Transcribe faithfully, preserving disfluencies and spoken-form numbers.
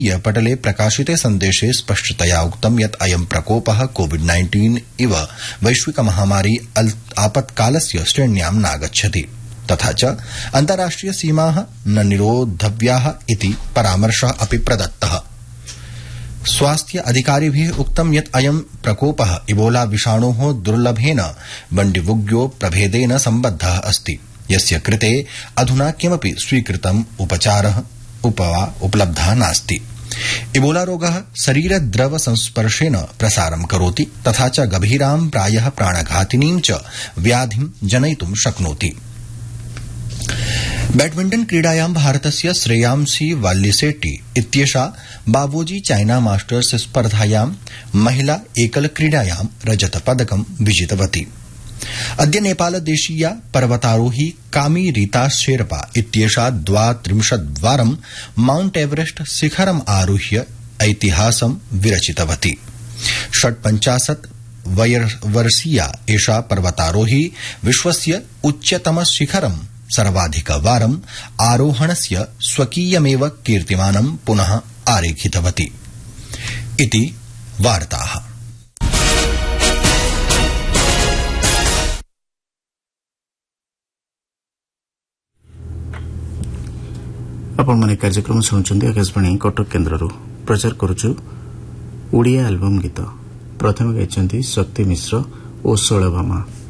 पटले प्रकाशिते सन्देशे स्पष्टतया उक्तं यत् अयं प्रकोपः कोविड नाइन्टीन इव वैश्विक महामारी आपत्कालस्य श्रेण्यां नागच्छति तथा च अन्ताराष्ट्रिय सीमाः न निरोद्धव्याः इति परामर्शः अपि प्रदत्तः। स्वास्थ्य अधिकारिभिः उक्तं यत् अयं प्रकोपः इबोला विषाणोः दुर्लभेन बण्डिबुग्यो प्रभेदेन सम्बद्धः अस्ति यस्य कृते अधुना किमपि स्वीकृतम् उपचारः उपलब्धः नास्ति। इबोला रोगः शरीरद्रव संस्पर्शेन प्रसारं करोति तथा च गभीरां प्रायः प्राणघातिनीं च व्याधिं जनयितुं शक्नोति। बैडमिंटन क्रीडायां भारतस्य श्रेयांसी वाल्लिसेट्टी इत्येषा बावोजी चाइना मास्टर्स स्पर्धायां महिला एकल क्रीडायां रजतपदकं विजितवती। अद्य नेपालदेशीया पर्वतारोही कामी रीता शेरपा इत्येषा द्वात्रिंशद्वारं माउंट एवरेस्ट शिखरम् आरुह्य ऐतिहासं विरचितवती। षट्पञ्चाशत् वर्षीया एषा पर्वतारोही विश्वस्य उच्चतम शिखरं सर्वाधिकवारं आरोहणस्य स्वकीयमेव कीर्तिमानं पुनः आरेखितवती इति वार्ताः। आपण माने कार्यक्रम शुणुछन्ती आकाशवाणी कटक केन्द्रରୁ प्रचार करूछु ओडिया एल्बम गीत। प्रथम गाइछन्ती शक्ति मिश्र ओ शैलभामा।